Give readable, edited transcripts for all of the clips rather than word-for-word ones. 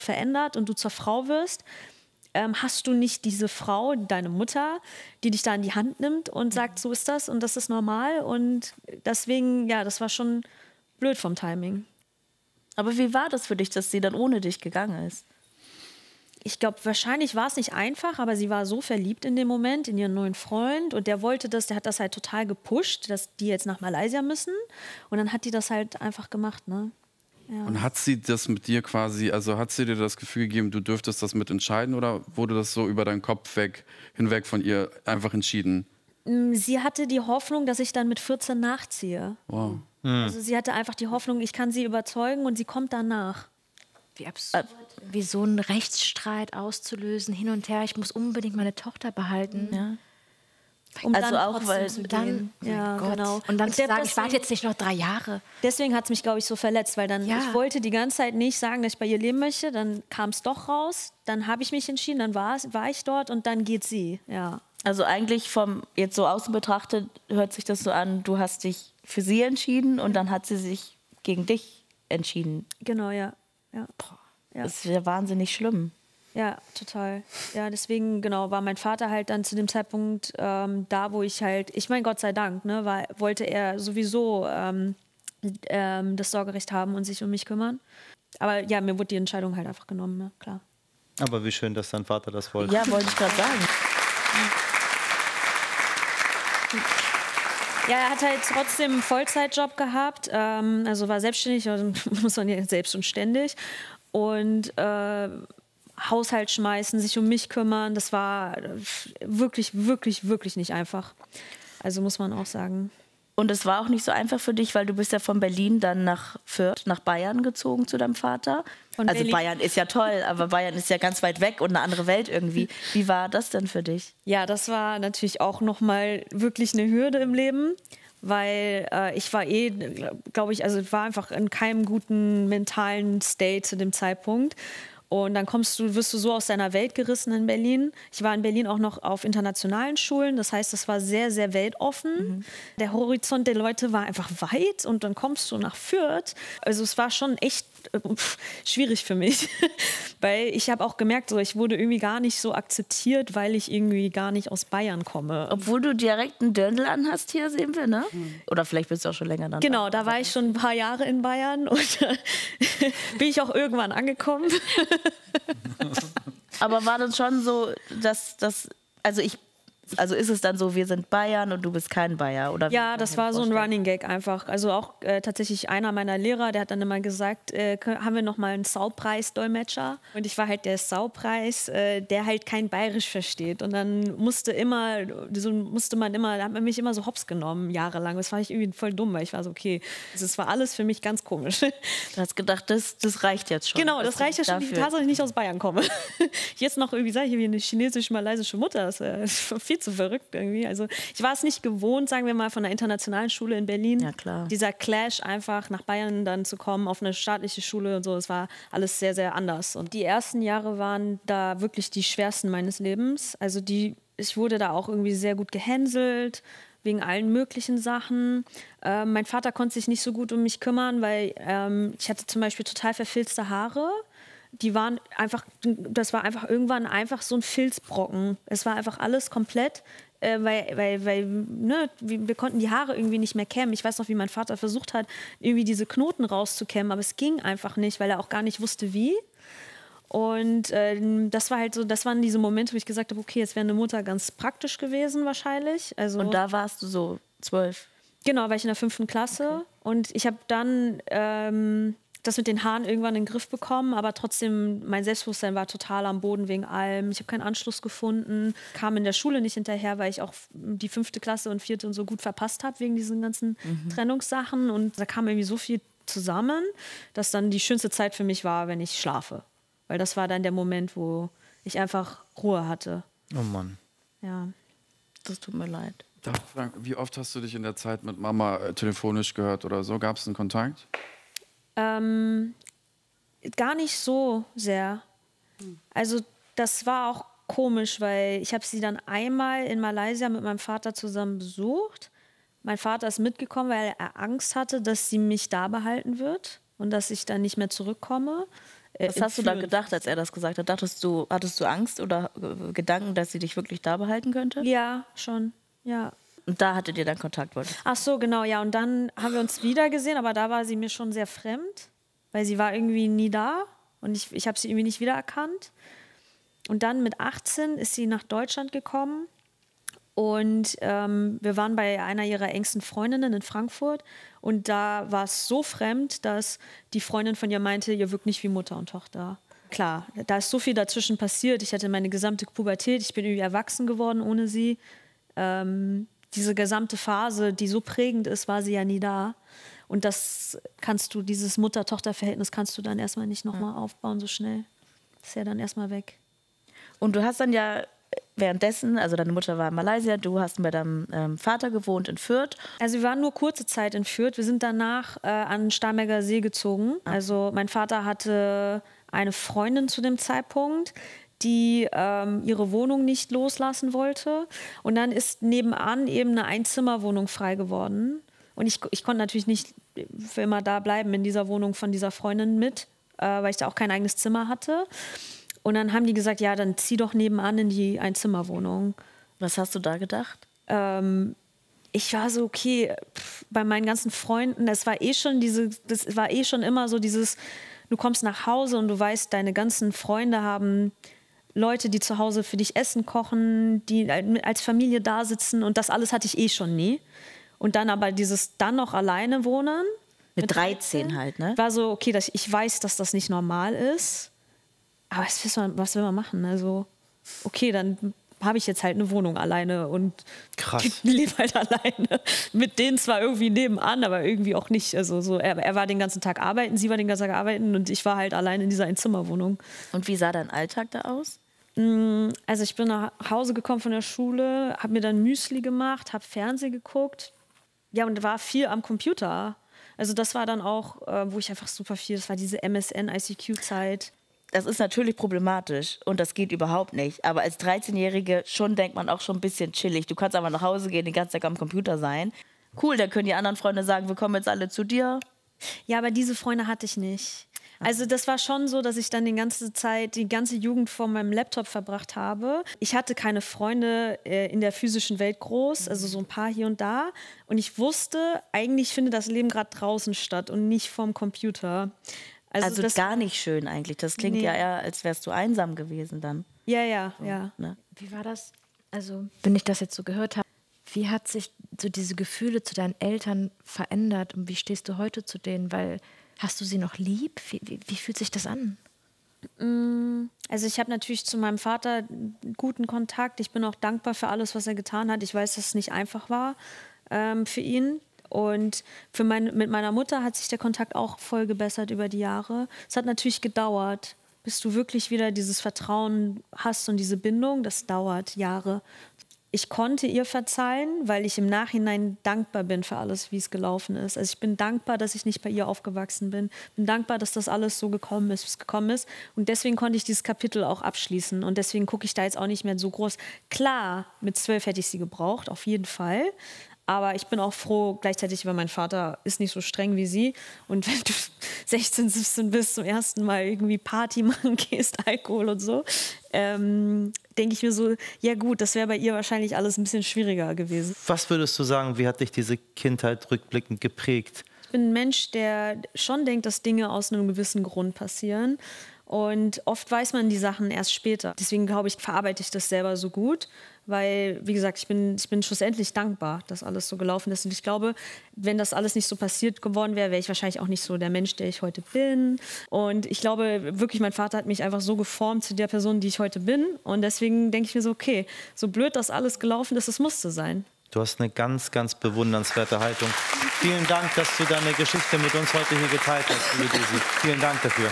verändert und du zur Frau wirst, hast du nicht diese Frau, deine Mutter, die dich da in die Hand nimmt und sagt, so ist das und das ist normal. Und deswegen, ja, das war schon blöd vom Timing. Aber wie war das für dich, dass sie dann ohne dich gegangen ist? Ich glaube, wahrscheinlich war es nicht einfach, aber sie war so verliebt in dem Moment, in ihren neuen Freund. Und der wollte das, der hat das halt total gepusht, dass die jetzt nach Malaysia müssen. Und dann hat die das halt einfach gemacht, ne? Ja. Und hat sie das mit dir quasi, also hat sie dir das Gefühl gegeben, du dürftest das mitentscheiden oder wurde das so über deinen Kopf hinweg von ihr einfach entschieden? Sie hatte die Hoffnung, dass ich dann mit 14 nachziehe. Wow. Also sie hatte einfach die Hoffnung, ich kann sie überzeugen und sie kommt danach. Wie absurd, wie so einen Rechtsstreit auszulösen, hin und her, ich muss unbedingt meine Tochter behalten. Ja. Um Also dann auch, trotzdem weil zu Dann, gehen. Ja, Gott. genau. Und dann Und zu sagen, ich deswegen- warte jetzt nicht noch 3 Jahre. Deswegen hat es mich, glaube ich, so verletzt, weil dann, Ja. ich wollte die ganze Zeit nicht sagen, dass ich bei ihr leben möchte, dann kam es doch raus, dann habe ich mich entschieden, dann war ich dort und dann geht sie, ja. Also eigentlich vom jetzt so außen betrachtet hört sich das so an, du hast dich für sie entschieden und dann hat sie sich gegen dich entschieden. Genau, ja. Ja, ja. Das ist ja wahnsinnig schlimm. Ja, total. Ja, deswegen, genau, war mein Vater halt dann zu dem Zeitpunkt da, wo ich halt, ich meine, Gott sei Dank, ne, wollte er sowieso das Sorgerecht haben und sich um mich kümmern. Aber ja, mir wurde die Entscheidung halt einfach genommen, ne, klar. Aber wie schön, dass dein Vater das wollte. Ja, wollte ich gerade sagen. Ja, er hat halt trotzdem einen Vollzeitjob gehabt, also war selbstständig, also muss man ja selbst und ständig. Und Haushalt schmeißen, sich um mich kümmern, das war wirklich, wirklich, wirklich nicht einfach. Also muss man auch sagen. Und es war auch nicht so einfach für dich, weil du bist ja von Berlin dann nach Fürth, nach Bayern gezogen zu deinem Vater. Von Also Berlin. Bayern ist ja toll, aber Bayern ist ja ganz weit weg und eine andere Welt irgendwie. Wie war das denn für dich? Ja, das war natürlich auch nochmal wirklich eine Hürde im Leben, weil ich war glaube ich, also war einfach in keinem guten mentalen State zu dem Zeitpunkt. Und dann wirst du so aus deiner Welt gerissen in Berlin. Ich war in Berlin auch noch auf internationalen Schulen. Das heißt, das war sehr, sehr weltoffen. Der Horizont der Leute war einfach weit und dann kommst du nach Fürth. Also es war schon echt schwierig für mich. Weil ich habe auch gemerkt, so, ich wurde irgendwie gar nicht so akzeptiert, weil ich irgendwie gar nicht aus Bayern komme. Obwohl du direkt einen Dirndl anhast hier, sehen wir, ne? Oder vielleicht bist du auch schon länger dann. Genau, da war ich schon ein paar Jahre in Bayern und bin ich auch irgendwann angekommen. Aber war das schon so, dass also ist es dann so, wir sind Bayern und du bist kein Bayer? Oder Ja, das war so ein Running Gag einfach. Also auch tatsächlich einer meiner Lehrer, der hat dann immer gesagt, haben wir noch mal einen Saupreis-Dolmetscher? Und ich war halt der Saupreis, der halt kein Bayerisch versteht. Und dann da hat man mich immer so hops genommen, jahrelang. Das fand ich irgendwie voll dumm, weil ich war so, okay, das war alles für mich ganz komisch. Du hast gedacht, das reicht jetzt schon. Genau, das reicht ja schon, die Tatsache, dass ich nicht aus Bayern komme. Jetzt noch irgendwie, sage ich, wie eine chinesisch-malaysische Mutter, das ist viel zu verrückt irgendwie. Also ich war es nicht gewohnt, sagen wir mal, von einer internationalen Schule in Berlin. Ja, klar. Dieser Clash einfach nach Bayern dann zu kommen, auf eine staatliche Schule und so, das war alles sehr, sehr anders. Und die ersten Jahre waren da wirklich die schwersten meines Lebens. Also ich wurde da auch irgendwie sehr gut gehänselt, wegen allen möglichen Sachen. Mein Vater konnte sich nicht so gut um mich kümmern, weil ich hatte zum Beispiel total verfilzte Haare. Das war einfach irgendwann einfach so ein Filzbrocken. Es war einfach alles komplett, weil wir konnten die Haare irgendwie nicht mehr kämmen. Ich weiß noch, wie mein Vater versucht hat, irgendwie diese Knoten rauszukämmen, aber es ging einfach nicht, weil er auch gar nicht wusste, wie. Und das waren diese Momente, wo ich gesagt habe, okay, jetzt wäre eine Mutter ganz praktisch gewesen wahrscheinlich. Also, Und da warst du so 12? Genau, war ich in der 5. Klasse. Okay. Und ich habe dann das mit den Haaren irgendwann in den Griff bekommen, aber trotzdem, mein Selbstbewusstsein war total am Boden wegen allem. Ich habe keinen Anschluss gefunden, kam in der Schule nicht hinterher, weil ich auch die 5. Klasse und 4. und so gut verpasst habe wegen diesen ganzen Trennungssachen. Und da kam irgendwie so viel zusammen, dass dann die schönste Zeit für mich war, wenn ich schlafe. Weil das war dann der Moment, wo ich einfach Ruhe hatte. Oh Mann. Ja. Das tut mir leid. Darf ich fragen, wie oft hast du dich in der Zeit mit Mama telefonisch gehört oder so? Gab es einen Kontakt? Gar nicht so sehr. Also das war auch komisch, weil ich habe sie dann einmal in Malaysia mit meinem Vater zusammen besucht. Mein Vater ist mitgekommen, weil er Angst hatte, dass sie mich da behalten wird und dass ich dann nicht mehr zurückkomme. Was hast du da gedacht, als er das gesagt hat? Hattest du Angst oder Gedanken, dass sie dich wirklich da behalten könnte? Ja, schon, ja. Und da hattet ihr dann Kontakt, wolltest du? Ach so, genau, ja. Und dann haben wir uns wieder gesehen, aber da war sie mir schon sehr fremd, weil sie war irgendwie nie da und ich habe sie irgendwie nicht wiedererkannt. Und dann mit 18 ist sie nach Deutschland gekommen und wir waren bei einer ihrer engsten Freundinnen in Frankfurt und da war es so fremd, dass die Freundin von ihr meinte, ihr wirkt nicht wie Mutter und Tochter. Klar, da ist so viel dazwischen passiert. Ich hatte meine gesamte Pubertät, ich bin irgendwie erwachsen geworden ohne sie. Diese gesamte Phase, die so prägend ist, war sie ja nie da. Und dieses Mutter-Tochter-Verhältnis kannst du dann erstmal nicht nochmal aufbauen so schnell. Das ist ja dann erstmal weg. Und du hast dann ja währenddessen, also deine Mutter war in Malaysia, du hast bei deinem Vater gewohnt in Fürth. Also wir waren nur kurze Zeit in Fürth. Wir sind danach an den Starnberger See gezogen. Also mein Vater hatte eine Freundin zu dem Zeitpunkt, die ihre Wohnung nicht loslassen wollte. Und dann ist nebenan eben eine Einzimmerwohnung frei geworden. Und ich konnte natürlich nicht für immer da bleiben in dieser Wohnung von dieser Freundin mit, weil ich da auch kein eigenes Zimmer hatte. Und dann haben die gesagt, ja, dann zieh doch nebenan in die Einzimmerwohnung. Was hast du da gedacht? Ich war so, okay, bei meinen ganzen Freunden, das war eh schon immer so dieses, du kommst nach Hause und du weißt, deine ganzen Freunde haben Leute, die zu Hause für dich Essen kochen, die als Familie da sitzen und das alles hatte ich eh schon nie. Und dann aber dieses dann noch alleine wohnen. Mit 13 halt, ne? War so, okay, ich weiß, dass das nicht normal ist. Aber was will man machen? Also, okay, dann habe ich jetzt halt eine Wohnung alleine und lebe halt alleine. Mit denen zwar irgendwie nebenan, aber irgendwie auch nicht. Also so, er war den ganzen Tag arbeiten, sie war den ganzen Tag arbeiten und ich war halt allein in dieser Einzimmerwohnung. Und wie sah dein Alltag da aus? Also ich bin nach Hause gekommen von der Schule, habe mir dann Müsli gemacht, habe Fernsehen geguckt. Ja, und war viel am Computer. Also das war dann auch, wo ich einfach super viel, das war diese MSN-ICQ-Zeit. Das ist natürlich problematisch und das geht überhaupt nicht. Aber als 13-Jährige schon denkt man auch schon ein bisschen chillig. Du kannst aber nach Hause gehen, den ganzen Tag am Computer sein. Cool, dann können die anderen Freunde sagen, wir kommen jetzt alle zu dir. Ja, aber diese Freunde hatte ich nicht. Also das war schon so, dass ich dann die ganze Jugend vor meinem Laptop verbracht habe. Ich hatte keine Freunde in der physischen Welt groß, also so ein paar hier und da. Und ich wusste, eigentlich findet das Leben gerade draußen statt und nicht vorm Computer. Also das gar nicht schön eigentlich. Das klingt ja eher, als wärst du einsam gewesen dann. Ja. Ne? Wie war das? Also, wenn ich das jetzt so gehört habe, wie hat sich so diese Gefühle zu deinen Eltern verändert und wie stehst du heute zu denen? Weil, hast du sie noch lieb? Wie fühlt sich das an? Also ich habe natürlich zu meinem Vater guten Kontakt. Ich bin auch dankbar für alles, was er getan hat. Ich weiß, dass es nicht einfach war für ihn. Und mit meiner Mutter hat sich der Kontakt auch voll gebessert über die Jahre. Es hat natürlich gedauert, bis du wirklich wieder dieses Vertrauen hast und diese Bindung. Das dauert Jahre. Ich konnte ihr verzeihen, weil ich im Nachhinein dankbar bin für alles, wie es gelaufen ist. Also ich bin dankbar, dass ich nicht bei ihr aufgewachsen bin. Bin dankbar, dass das alles so gekommen ist, wie es gekommen ist. Und deswegen konnte ich dieses Kapitel auch abschließen. Und deswegen gucke ich da jetzt auch nicht mehr so groß. Klar, mit 12 hätte ich sie gebraucht, auf jeden Fall. Aber ich bin auch froh gleichzeitig, weil mein Vater ist nicht so streng wie sie. Und wenn du 16, 17 bist, zum ersten Mal irgendwie Party machen gehst, Alkohol und so, denke ich mir so, ja gut, das wäre bei ihr wahrscheinlich alles ein bisschen schwieriger gewesen. Was würdest du sagen, wie hat dich diese Kindheit rückblickend geprägt? Ich bin ein Mensch, der schon denkt, dass Dinge aus einem gewissen Grund passieren. Und oft weiß man die Sachen erst später. Deswegen, glaube ich, verarbeite ich das selber so gut. Weil, wie gesagt, ich bin schlussendlich dankbar, dass alles so gelaufen ist. Und ich glaube, wenn das alles nicht so passiert geworden wäre, wäre ich wahrscheinlich auch nicht so der Mensch, der ich heute bin. Und ich glaube wirklich, mein Vater hat mich einfach so geformt zu der Person, die ich heute bin. Und deswegen denke ich mir so, okay, so blöd das alles gelaufen ist, es musste sein. Du hast eine ganz, ganz bewundernswerte Haltung. Vielen Dank, dass du deine Geschichte mit uns heute hier geteilt hast, liebe Desi. Vielen Dank dafür.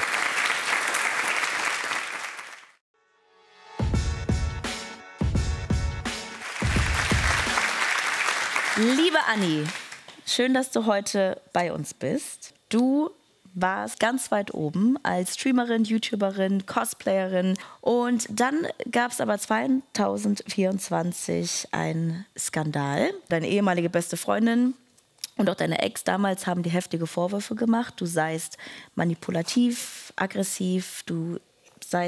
Liebe Anni, schön, dass du heute bei uns bist. Du warst ganz weit oben als Streamerin, YouTuberin, Cosplayerin. Und dann gab es aber 2024 einen Skandal. Deine ehemalige beste Freundin und auch deine Ex damals haben dir heftige Vorwürfe gemacht. Du seist manipulativ, aggressiv, du seist